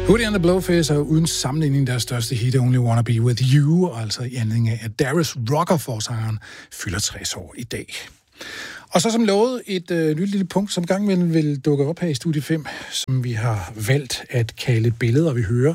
Hootie and the Blowfish er uden sammenligning deres største hit, Only Wanna Be With You, altså i anledning af, at Darius Rucker-forsangeren fylder 60 år i dag. Og så som lovet et nyt lille punkt, som gang vil dukke op her i Studie 5, som vi har valgt at kalde billeder, vi hører.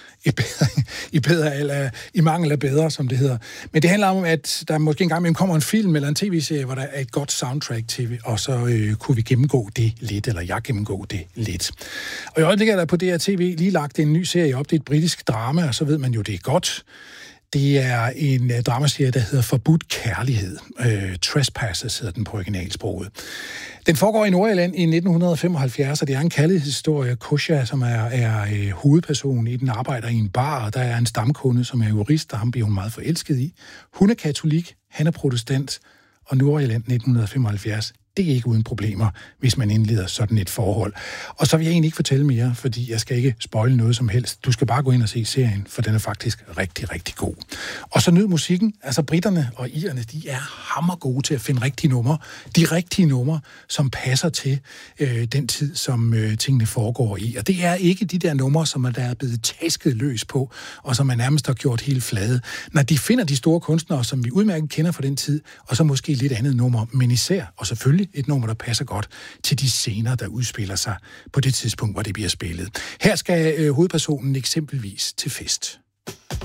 I mangel af bedre, som det hedder. Men det handler om, at der måske engang kommer en film eller en tv-serie, hvor der er et godt soundtrack til, og så kunne vi gennemgå det lidt, eller jeg gennemgå det lidt. Og i øjeblikket er der på DRTV lige lagt en ny serie op. Det er et britisk drama, og så ved man jo, det er godt. Det er en dramaserie, der hedder Forbudt Kærlighed. Trespassers hedder den på originalsproget. Den foregår i Nordirland i 1975, og det er en kærlighedshistorie. Kosha, som er hovedpersonen i den, arbejder i en bar, og der er en stamkunde, som er jurist, og ham bliver hun meget forelsket i. Hun er katolik, han er protestant, og Nordirland 1975, det er ikke uden problemer, hvis man indleder sådan et forhold. Og så vil jeg egentlig ikke fortælle mere, fordi jeg skal ikke spoile noget som helst. Du skal bare gå ind og se serien, for den er faktisk rigtig, rigtig god. Og så nyd musikken. Altså britterne og irerne, de er hammergode til at finde rigtige numre. De rigtige numre, som passer til den tid, som tingene foregår i. Og det er ikke de der numre, som der er blevet tasket løs på, og som man nærmest har gjort helt flade. Når de finder de store kunstnere, som vi udmærket kender fra den tid, og så måske lidt andet nummer, men især, og selvfølgelig et nummer, der passer godt til de scener, der udspiller sig på det tidspunkt, hvor det bliver spillet. Her skal hovedpersonen eksempelvis til fest.